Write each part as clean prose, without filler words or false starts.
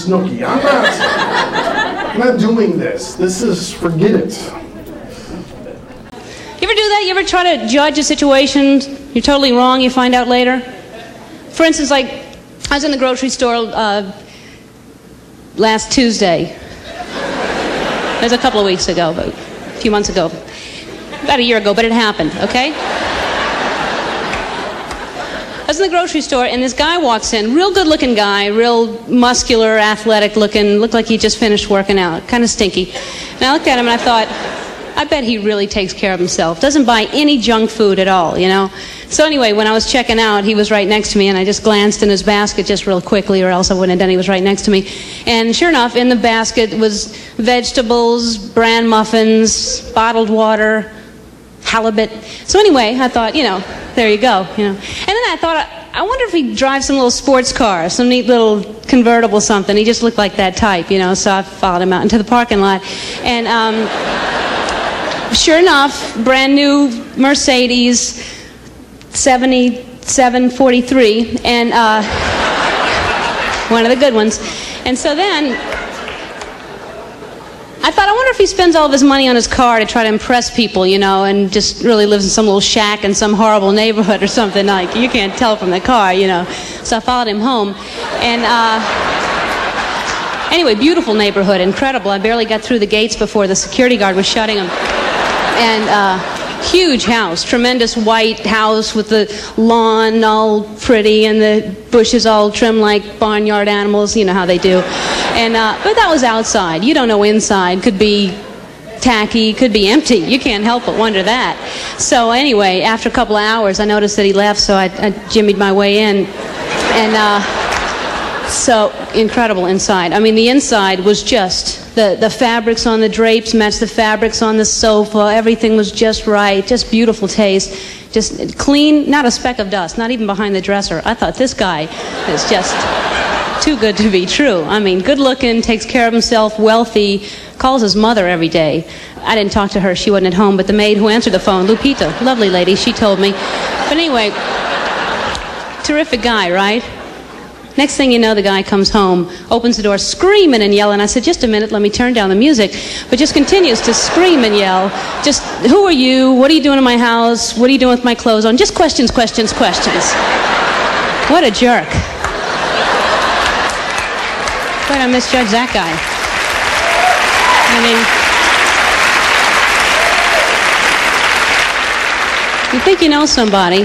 Snooki. I'm not doing this. Forget it. You ever do that? You ever try to judge a situation? You're totally wrong, you find out later? For instance, like, I was in the grocery store last Tuesday. It was a couple of weeks ago, but a few months ago. About a year ago, but it happened, okay? I was in the grocery store, and this guy walks in, real good-looking guy, real muscular, athletic-looking, looked like he just finished working out, kind of stinky. And I looked at him, and I thought, I bet he really takes care of himself. Doesn't buy any junk food at all, you know? So anyway, when I was checking out, he was right next to me, and I just glanced in his basket just real quickly, or else I wouldn't have done. He was right next to me. And sure enough, in the basket was vegetables, bran muffins, bottled water, halibut. So anyway, I thought, there you go, And then I thought, I wonder if he drives some little sports car, some neat little convertible something. He just looked like that type, So I followed him out into the parking lot. And sure enough, brand new Mercedes 7743, and one of the good ones. And so then I thought, I wonder if he spends all of his money on his car to try to impress people, and just really lives in some little shack in some horrible neighborhood or something, like you can't tell from the car, So I followed him home, and anyway, beautiful neighborhood, incredible. I barely got through the gates before the security guard was shutting them. And huge house, tremendous white house with the lawn all pretty and the bushes all trimmed like barnyard animals, you know how they do. And but that was outside. You don't know inside. Could be tacky, could be empty. You can't help but wonder that. So anyway, after a couple of hours, I noticed that he left, so I jimmied my way in. And so incredible inside. I mean, the inside was just the fabrics on the drapes matched the fabrics on the sofa. Everything was just right, just beautiful taste, just clean, not a speck of dust, not even behind the dresser. I thought, this guy is just too good to be true. I mean, good looking, takes care of himself, wealthy, calls his mother every day. I didn't talk to her, she wasn't at home, but the maid who answered the phone, Lupita, lovely lady, she told me. But anyway, terrific guy, right? Next thing you know, the guy comes home, opens the door, screaming and yelling. I said, just a minute, let me turn down the music. But just continues to scream and yell. Just, who are you? What are you doing in my house? What are you doing with my clothes on? Just questions, questions, questions. What a jerk. But I misjudged that guy. I mean, you think you know somebody.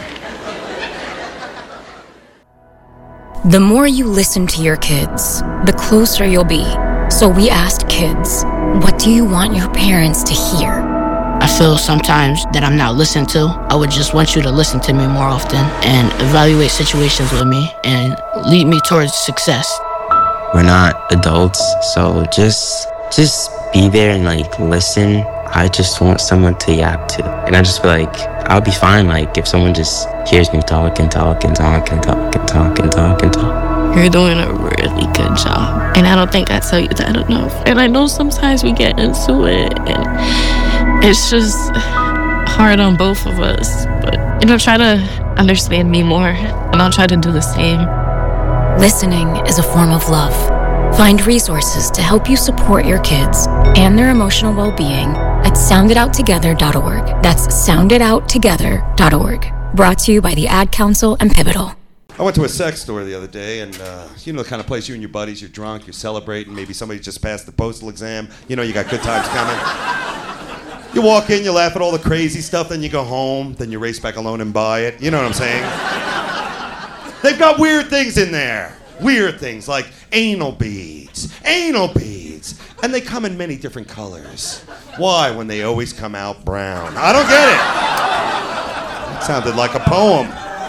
The more you listen to your kids, the closer you'll be. So we asked kids, what do you want your parents to hear? I feel sometimes that I'm not listened to. I would just want you to listen to me more often and evaluate situations with me and lead me towards success. We're not adults, so just be there and listen. I just want someone to yap to. And I just feel like I'll be fine, if someone just hears me talk and talk and talk and talk and talk and talk and talk. You're doing a really good job. And I don't think I tell you that enough. And I know sometimes we get into it and it's just hard on both of us. But, try to understand me more and I'll try to do the same. Listening is a form of love. Find resources to help you support your kids and their emotional well-being at sounditouttogether.org. That's sounditouttogether.org. Brought to you by the Ad Council and Pivotal. I went to a sex store the other day, and the kind of place you and your buddies, you're drunk, you're celebrating, maybe somebody just passed the postal exam, you got good times coming. You walk in, you laugh at all the crazy stuff, then you go home, then you race back alone and buy it. You know what I'm saying? They've got weird things in there. Weird things like anal beads, and they come in many different colors. Why, when they always come out brown? I don't get it. That sounded like a poem.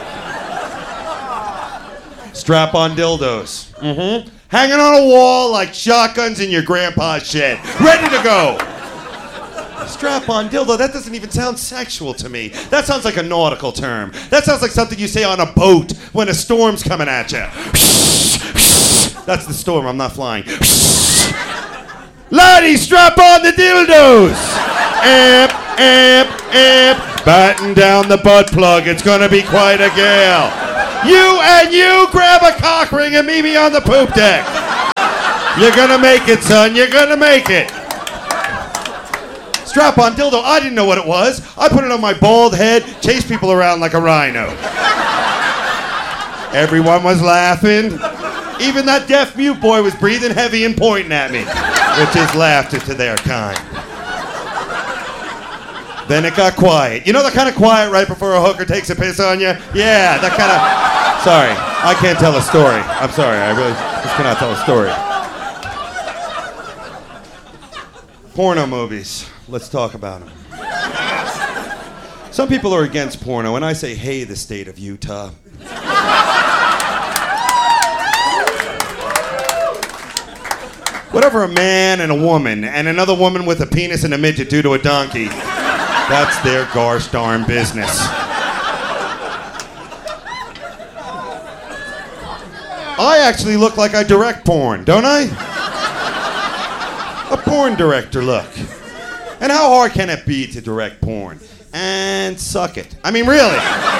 Strap-on dildos. Hanging on a wall like shotguns in your grandpa's shed. Ready to go. Strap-on dildo, that doesn't even sound sexual to me. That sounds like a nautical term. That sounds like something you say on a boat when a storm's coming at you. That's the storm, I'm not flying. Laddie, strap on the dildos! Amp, amp, amp. Batten down the butt plug, it's gonna be quite a gale. You grab a cock ring and meet me on the poop deck. You're gonna make it, son. You're gonna make it. Strap-on dildo. I didn't know what it was. I put it on my bald head, chased people around like a rhino. Everyone was laughing. Even that deaf mute boy was breathing heavy and pointing at me, which is laughter to their kind. Then it got quiet. You know the kind of quiet right before a hooker takes a piss on you? Yeah, that kind of... Sorry, I can't tell a story. I'm sorry, I really just cannot tell a story. Porno movies. Let's talk about them. Some people are against porno, and I say, hey, the state of Utah. Whatever a man and a woman and another woman with a penis and a midget do to a donkey, that's their gosh darn business. I actually look like I direct porn, don't I? A porn director look. And how hard can it be to direct porn? And suck it. I mean, really.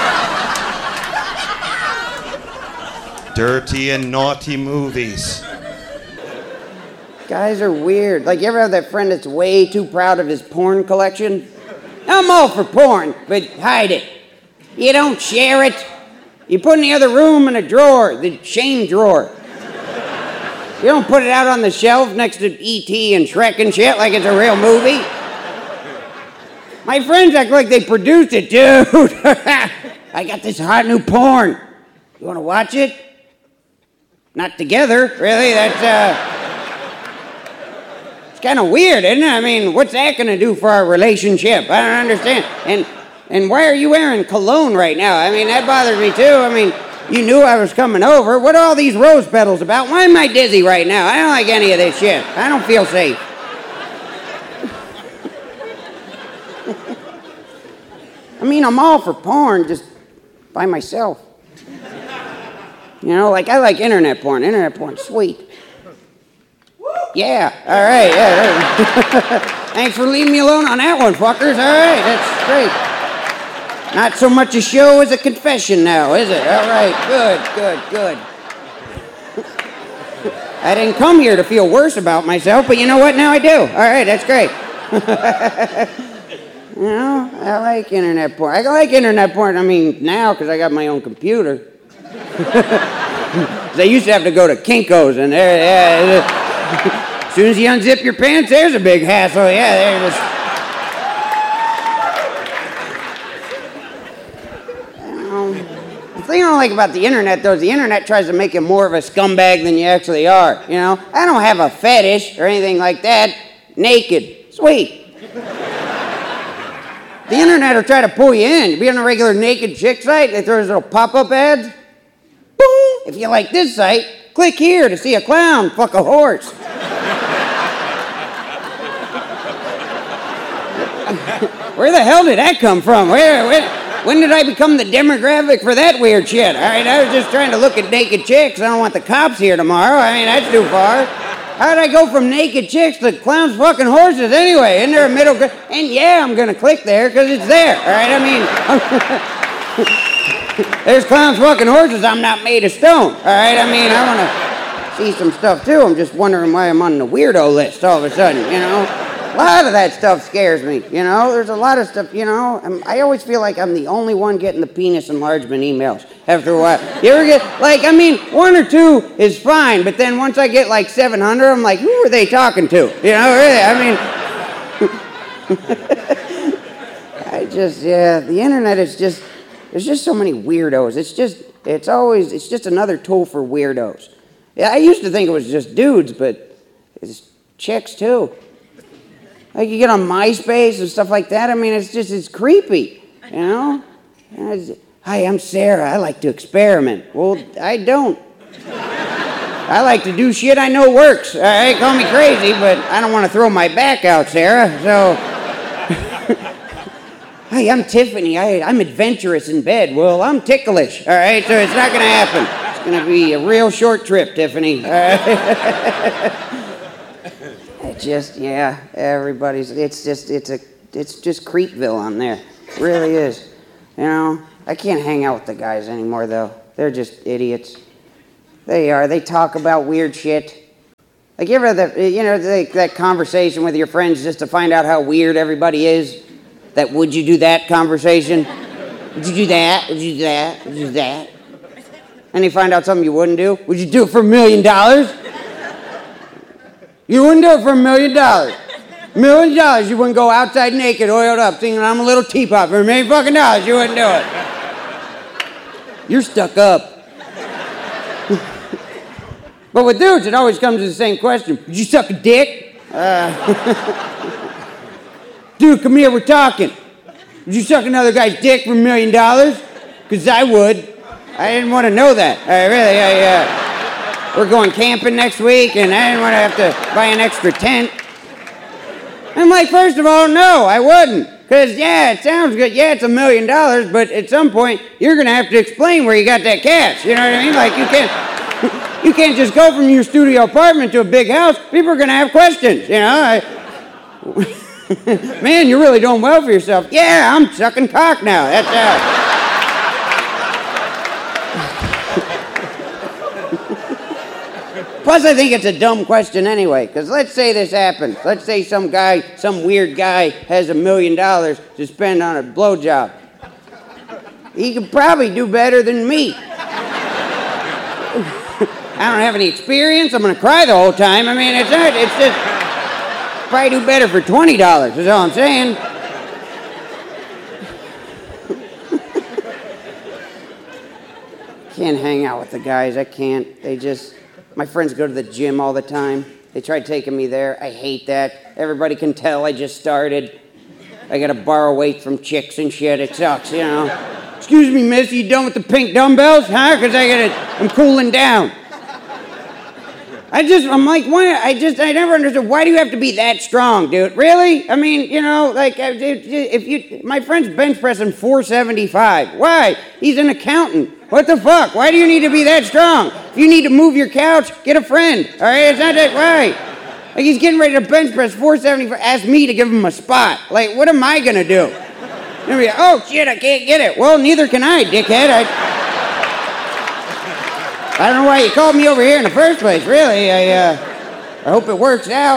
Dirty and naughty movies. Guys are weird. Like, you ever have that friend that's way too proud of his porn collection? I'm all for porn, but hide it. You don't share it. You put it in the other room in a drawer, the shame drawer. You don't put it out on the shelf next to E.T. and Shrek and shit like it's a real movie. My friends act like they produced it, dude. I got this hot new porn. You want to watch it? Not together, really. That's, it's kind of weird, isn't it? I mean, what's that going to do for our relationship? I don't understand. And why are you wearing cologne right now? I mean, that bothers me, too. I mean, you knew I was coming over. What are all these rose petals about? Why am I dizzy right now? I don't like any of this shit. I don't feel safe. I mean, I'm all for porn, just by myself. You know, like, I like internet porn. Internet porn's sweet. Yeah, all right, yeah. Thanks for leaving me alone on that one, fuckers. All right, that's great. Not so much a show as a confession now, is it? All right, good. I didn't come here to feel worse about myself, but you know what? Now I do. All right, that's great. You know, I like internet porn. I like internet porn, I mean, now, because I got my own computer. They used to have to go to Kinko's, and there, yeah. As soon as you unzip your pants, there's a big hassle. Yeah, there it is. The thing I don't like about the internet, though, is the internet tries to make you more of a scumbag than you actually are. You know, I don't have a fetish or anything like that. Naked, sweet. The internet will try to pull you in. You be on a regular naked chick site, they throw those little pop-up ads. Boom! If you like this site, click here to see a clown fuck a horse. Where the hell did that come from? When did I become the demographic for that weird shit? All right, I was just trying to look at naked chicks. I don't want the cops here tomorrow. I mean, that's too far. How did I go from naked chicks to clowns fucking horses anyway? Isn't there a middle ground? And yeah, I'm going to click there because it's there. All right, I mean, there's clowns fucking horses. I'm not made of stone. All right, I mean, I want to see some stuff too. I'm just wondering why I'm on the weirdo list all of a sudden, you know? A lot of that stuff scares me, you know? There's a lot of stuff, you know? I always feel like I'm the only one getting the penis enlargement emails after a while. You ever get, like, I mean, 1 or 2 is fine, but then once I get like 700, I'm like, who are they talking to? You know, really, I mean... the internet is just, there's just so many weirdos. It's just another tool for weirdos. Yeah, I used to think it was just dudes, but it's chicks too. Like, you get on MySpace and stuff like that. I mean, it's creepy, you know? Hi, I'm Sarah. I like to experiment. Well, I don't. I like to do shit I know works. All right, call me crazy, but I don't want to throw my back out, Sarah. So, hi, I'm Tiffany. I'm adventurous in bed. Well, I'm ticklish. All right, so it's not going to happen. It's going to be a real short trip, Tiffany. All right. Everybody's, it's just Creepville on there. It really is. You know, I can't hang out with the guys anymore, though. They're just idiots. They are. They talk about weird shit. Like, you ever have that conversation with your friends just to find out how weird everybody is? That would you do that conversation? Would you do that? Would you do that? Would you do that? And you find out something you wouldn't do? Would you do it for $1 million? You wouldn't do it for $1 million. $1 million, you wouldn't go outside naked, oiled up, singing I'm a little teapot for $1 million fucking dollars. You wouldn't do it. You're stuck up. But with dudes, it always comes to the same question. Did you suck a dick? Dude, come here, we're talking. Would you suck another guy's dick for $1 million? Because I would. I didn't want to know that. We're going camping next week, and I didn't want to have to buy an extra tent. I'm like, first of all, no, I wouldn't. Because, yeah, it sounds good. Yeah, it's $1 million, but at some point, you're going to have to explain where you got that cash. You know what I mean? Like, you can't just go from your studio apartment to a big house. People are going to have questions, you know? Man, you're really doing well for yourself. Yeah, I'm sucking cock now. That's Plus, I think it's a dumb question anyway, because let's say this happens. Let's say some weird guy has $1 million to spend on a blowjob. He could probably do better than me. I don't have any experience. I'm going to cry the whole time. I mean, it's just probably do better for $20, is all I'm saying. Can't hang out with the guys. I can't. My friends go to the gym all the time. They tried taking me there. I hate that. Everybody can tell I just started. I got to borrow weight from chicks and shit. It sucks, you know. Excuse me, miss, you done with the pink dumbbells? Huh? Because I'm cooling down. I'm like, why? I never understood. Why do you have to be that strong, dude? Really? I mean, you know, like, my friend's bench pressing 475. Why? He's an accountant. What the fuck? Why do you need to be that strong? If you need to move your couch, get a friend. All right? It's not that right. Like, he's getting ready to bench press 475. Ask me to give him a spot. Like, what am I going to do? Oh, shit, I can't get it. Well, neither can I, dickhead. I don't know why you called me over here in the first place, really. I hope it works out.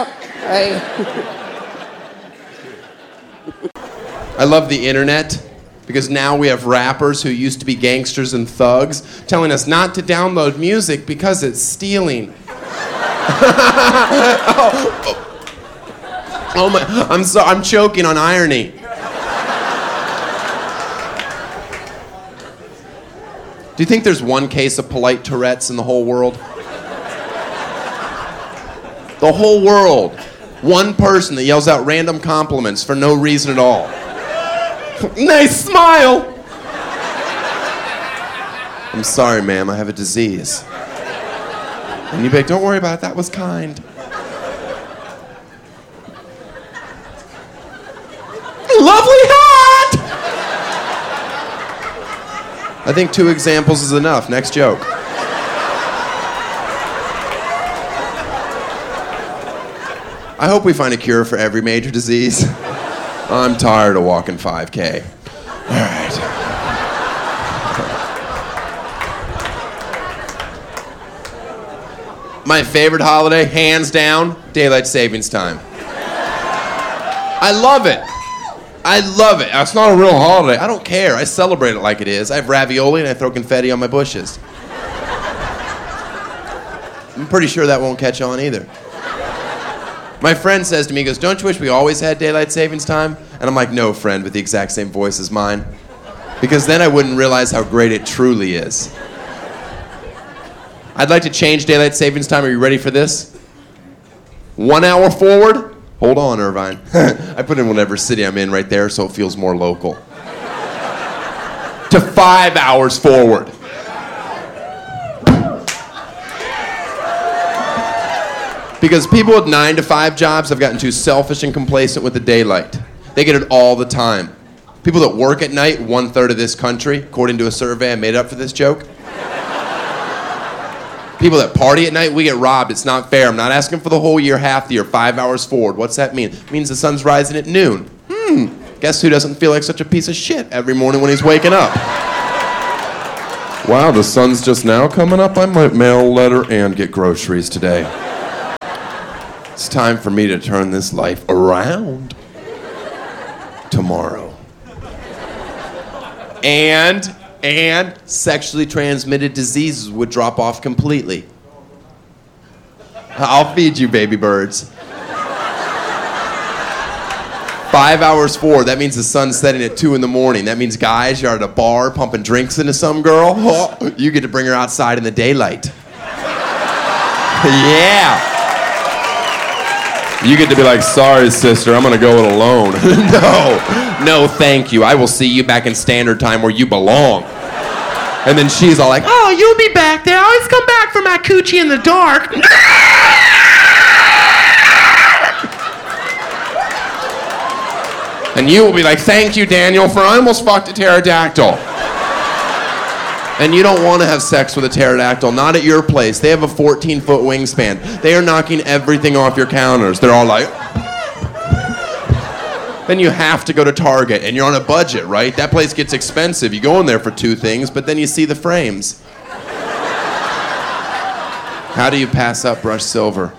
I love the internet because now we have rappers who used to be gangsters and thugs telling us not to download music because it's stealing. Oh my, I'm choking on irony. Do you think there's one case of polite Tourette's in the whole world? The whole world. One person that yells out random compliments for no reason at all. Nice smile! I'm sorry, ma'am, I have a disease. And you'd be like, don't worry about it, that was kind. Lovely hat! I think 2 examples is enough. Next joke. I hope we find a cure for every major disease. I'm tired of walking 5K. All right. My favorite holiday, hands down, daylight savings time. I love it. I love it. It's not a real holiday. I don't care. I celebrate it like it is. I have ravioli and I throw confetti on my bushes. I'm pretty sure that won't catch on either. My friend says to me, he goes, don't you wish we always had daylight savings time? And I'm like, no, friend, with the exact same voice as mine. Because then I wouldn't realize how great it truly is. I'd like to change daylight savings time. Are you ready for this? 1 hour forward. Hold on, Irvine. I put in whatever city I'm in right there so it feels more local. To 5 hours forward. Because people with 9-to-5 jobs have gotten too selfish and complacent with the daylight. They get it all the time. People that work at night, 1/3 of this country, according to a survey I made up for this joke. People that party at night, we get robbed. It's not fair. I'm not asking for the whole year, half the year, 5 hours forward. What's that mean? It means the sun's rising at noon. Guess who doesn't feel like such a piece of shit every morning when he's waking up? Wow, the sun's just now coming up. I might mail a letter and get groceries today. It's time for me to turn this life around tomorrow. And sexually transmitted diseases would drop off completely. I'll feed you, baby birds. 5 hours forward, that means the sun's setting at 2 in the morning. That means, guys, you're at a bar pumping drinks into some girl. Oh, you get to bring her outside in the daylight. Yeah. You get to be like, sorry, sister, I'm gonna go it alone. No, thank you. I will see you back in standard time where you belong. And then she's all like, oh, you'll be back there. I always come back for my coochie in the dark. And you will be like, thank you, Daniel, for I almost fucked a pterodactyl. And you don't want to have sex with a pterodactyl, not at your place. They have a 14-foot wingspan. They are knocking everything off your counters. They're all like... Then you have to go to Target, and you're on a budget, right? That place gets expensive. You go in there for 2 things, but then you see the frames. How do you pass up brushed silver?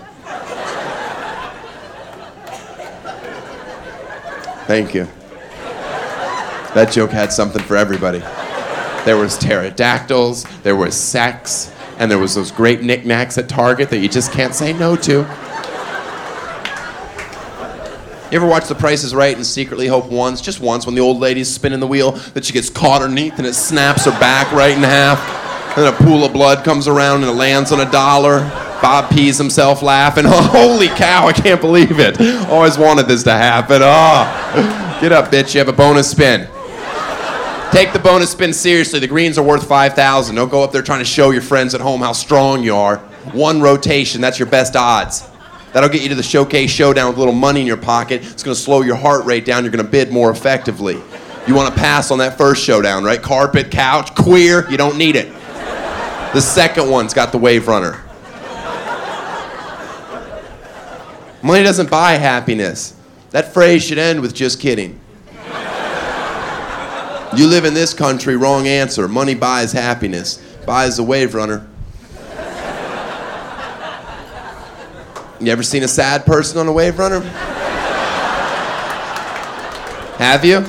Thank you. That joke had something for everybody. There was pterodactyls, there was sex, and there was those great knickknacks at Target that you just can't say no to. You ever watch The Price is Right and secretly hope once, just once, when the old lady's spinning the wheel, that she gets caught underneath and it snaps her back right in half, and then a pool of blood comes around and it lands on $1. Bob pees himself laughing. Oh, holy cow, I can't believe it. Always wanted this to happen. Oh, get up, bitch, you have a bonus spin. Take the bonus spin seriously. The greens are worth $5,000. Don't go up there trying to show your friends at home how strong you are. 1 rotation, that's your best odds. That'll get you to the showcase showdown with a little money in your pocket. It's going to slow your heart rate down. You're going to bid more effectively. You want to pass on that first showdown, right? Carpet, couch, queer, you don't need it. The second one's got the Wave Runner. Money doesn't buy happiness. That phrase should end with just kidding. You live in this country, wrong answer. Money buys happiness. Buys the Wave Runner. You ever seen a sad person on a Wave Runner? Have you?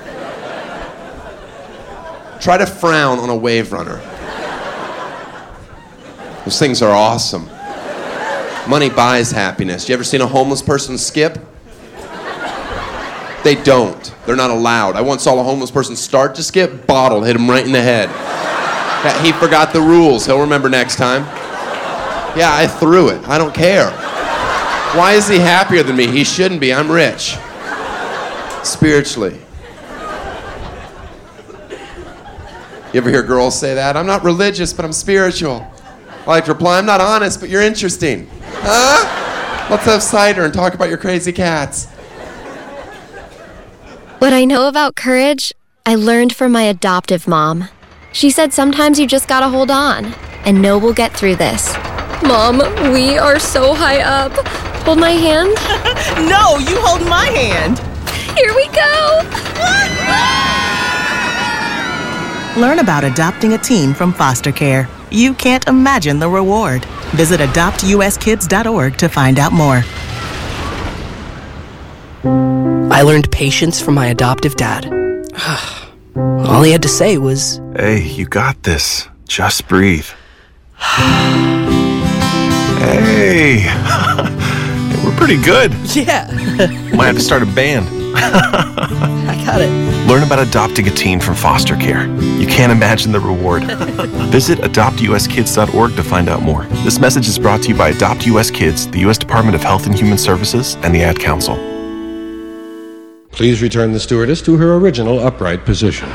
Try to frown on a Wave Runner. Those things are awesome. Money buys happiness. You ever seen a homeless person skip? They don't. They're not allowed. I once saw a homeless person start to skip, bottle hit him right in the head. He forgot the rules. He'll remember next time. Yeah, I threw it. I don't care. Why is he happier than me? He shouldn't be. I'm rich. Spiritually. You ever hear girls say that? I'm not religious, but I'm spiritual. I like to reply, I'm not honest, but you're interesting. Huh? Let's have cider and talk about your crazy cats. What I know about courage, I learned from my adoptive mom. She said sometimes you just gotta hold on and know we'll get through this. Mom, we are so high up. Hold my hand. No, you hold my hand. Here we go. Learn about adopting a teen from foster care. You can't imagine the reward. Visit adoptuskids.org to find out more. I learned patience from my adoptive dad. All he had to say was, "Hey, you got this. Just breathe." Hey, we're pretty good. Yeah. Might have to start a band. I got it. Learn about adopting a teen from foster care. You can't imagine the reward. Visit adoptuskids.org to find out more. This message is brought to you by Adopt US Kids, the U.S. Department of Health and Human Services, and the Ad Council. Please return the stewardess to her original upright position.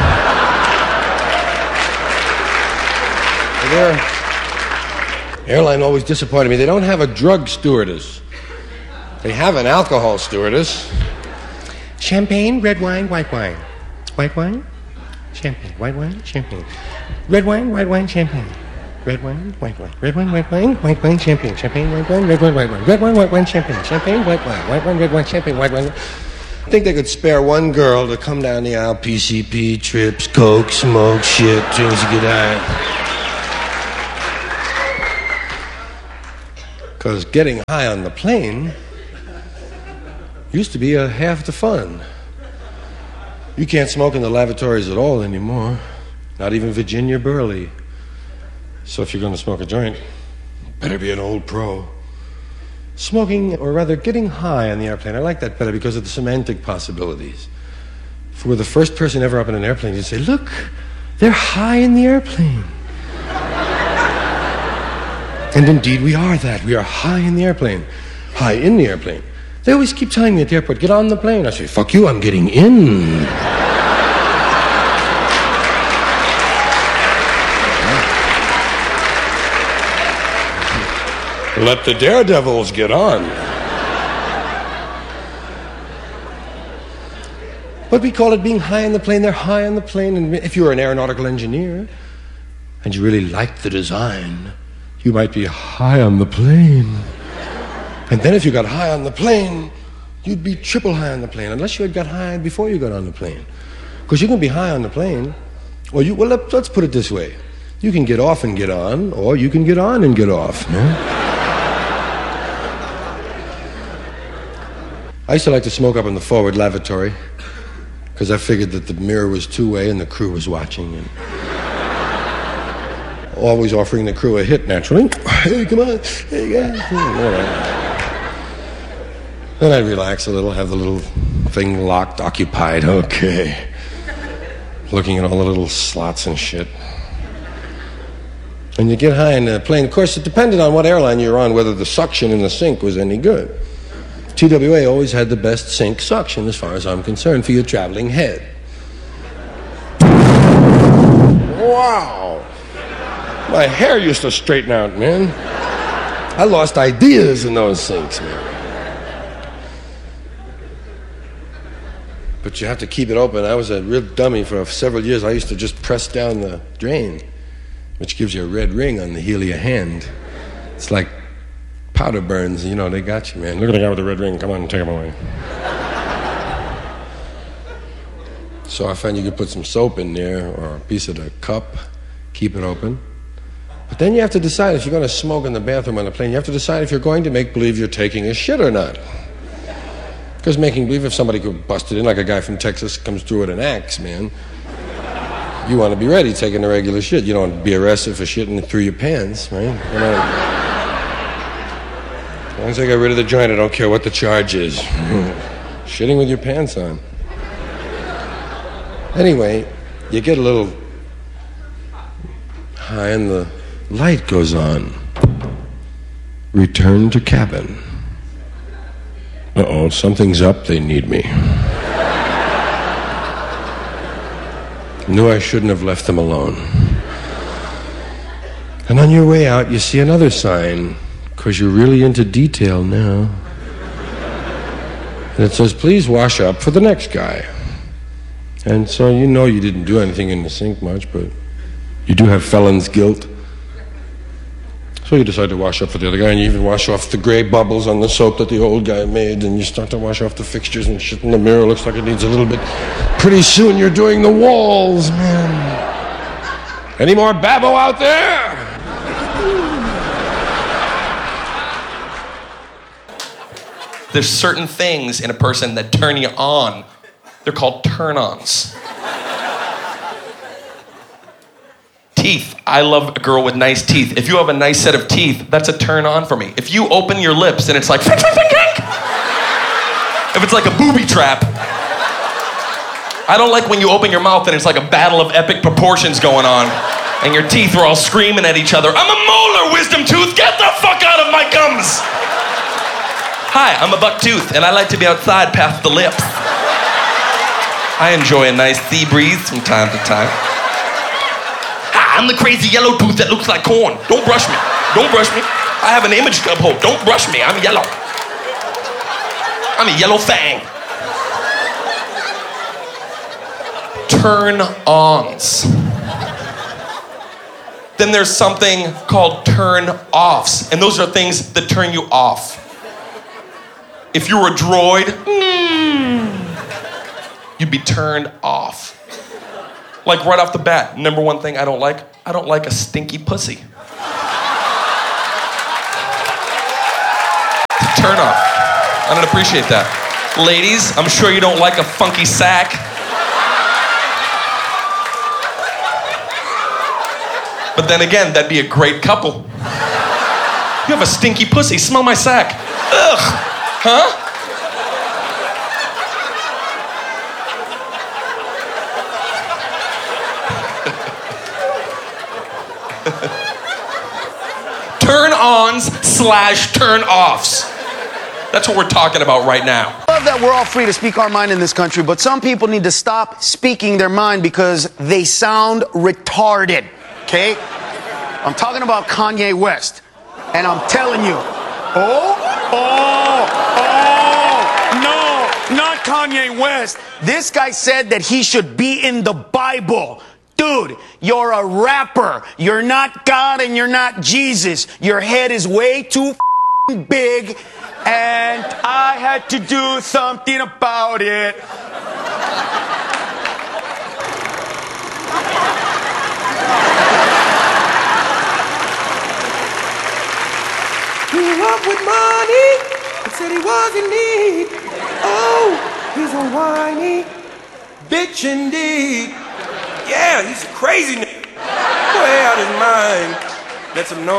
Their airline always disappointed me. They don't have a drug stewardess. They have an alcohol stewardess. Champagne, red wine, white wine. White wine, champagne. White wine, champagne. Red wine, white wine, champagne. Red wine, white wine. Red wine, white wine, white wine, champagne. Champagne, white wine, red wine, white wine. Red wine, white wine, champagne. Champagne, white wine. White wine, red wine, champagne, white wine. I think they could spare one girl to come down the aisle, PCP, trips, coke, smoke, shit, things to get high. Because getting high on the plane used to be half the fun. You can't smoke in the lavatories at all anymore. Not even Virginia Burley. So if you're going to smoke a joint, better be an old pro. Smoking, or rather getting high on the airplane, I like that better because of the semantic possibilities. If we were the first person ever up in an airplane, you'd say, look, they're high in the airplane. And indeed we are that. We are high in the airplane. High in the airplane. They always keep telling me at the airport, get on the plane. I say, fuck you, I'm getting in. Let the daredevils get on. But we call it being high on the plane. They're high on the plane. And if you were an aeronautical engineer and you really liked the design, you might be high on the plane. And then if you got high on the plane, you'd be triple high on the plane, unless you had got high before you got on the plane. Because you can be high on the plane, or let's put it this way. You can get off and get on, or you can get on and get off. No? I used to like to smoke up in the forward lavatory because I figured that the mirror was two-way and the crew was watching. And always offering the crew a hit, naturally. Hey, come on. Hey, guys. All right. Then I'd relax a little, have the little thing locked, occupied. Okay. Looking at all the little slots and shit. And you get high in the plane. Of course, it depended on what airline you're on, whether the suction in the sink was any good. TWA always had the best sink suction, as far as I'm concerned, for your traveling head. Wow. My hair used to straighten out, man. I lost ideas in those sinks, man. But you have to keep it open. I was a real dummy for several years. I used to just press down the drain, which gives you a red ring on the heel of your hand. It's like powder burns, you know, they got you, man. Look at the guy with the red ring. Come on, take him away. So I found you could put some soap in there or a piece of the cup, keep it open. But then you have to decide if you're going to smoke in the bathroom on the plane. You have to decide if you're going to make believe you're taking a shit or not. Because making believe, if somebody could bust it in, like a guy from Texas comes through with an axe, man, you want to be ready taking a regular shit. You don't be arrested for shitting through your pants, right? You know, as long as I get rid of the joint, I don't care what the charge is. Shitting with your pants on. Anyway, you get a little high and the light goes on. Return to cabin. Uh-oh, something's up, they need me. Knew I shouldn't have left them alone. And on your way out, you see another sign, because you're really into detail now. And it says, please wash up for the next guy. And so you know you didn't do anything in the sink much, but you do have felon's guilt. So you decide to wash up for the other guy, and you even wash off the gray bubbles on the soap that the old guy made, and you start to wash off the fixtures and shit in the mirror. Looks like it needs a little bit. Pretty soon you're doing the walls, man. Any more babbo out there? There's certain things in a person that turn you on. They're called turn-ons. Teeth. I love a girl with nice teeth. If you have a nice set of teeth, that's a turn-on for me. If you open your lips and it's like... if it's like a booby trap. I don't like when you open your mouth and it's like a battle of epic proportions going on and your teeth are all screaming at each other. I'm a molar, wisdom tooth. Get the fuck out of my gums. Hi, I'm a buck tooth, and I like to be outside past the lips. I enjoy a nice sea breeze from time to time. Hi, I'm the crazy yellow tooth that looks like corn. Don't brush me. Don't brush me. I have an image to uphold. Don't brush me. I'm yellow. I'm a yellow fang. Turn-ons. Then there's something called turn-offs, and those are things that turn you off. If you were a droid, you'd be turned off. Like right off the bat, number one thing I don't like a stinky pussy. Turn off. I don't appreciate that. Ladies, I'm sure you don't like a funky sack. But then again, that'd be a great couple. You have a stinky pussy. Smell my sack. Ugh. Huh? Turn-ons/turn-offs. That's what we're talking about right now. I love that we're all free to speak our mind in this country, but some people need to stop speaking their mind because they sound retarded, okay? I'm talking about Kanye West, and I'm telling you, no, not Kanye West. This guy said that he should be in the Bible. Dude, you're a rapper. You're not God and you're not Jesus. Your head is way too big, and I had to do something about it. Grew up with money and said he was in need. Oh, he's a whiny bitch indeed. Yeah, he's a crazy nigga. Way out his mind. That's him know.